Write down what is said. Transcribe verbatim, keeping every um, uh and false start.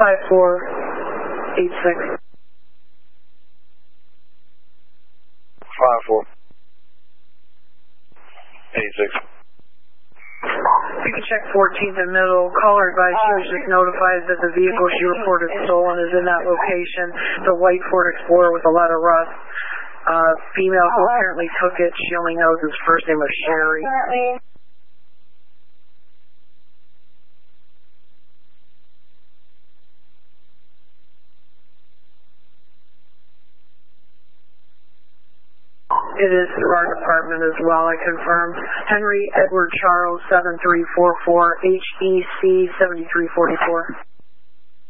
five four eight six. five four eight six. You can check fourteenth and middle. Caller advised she was just notified that the vehicle she reported stolen is in that location. The white Ford Explorer with a lot of rust. Uh, female who apparently took it, she only knows his first name was Sherry. It is through our department as well, I confirm. Henry Edward Charles, seven three four four H E C seven three four four.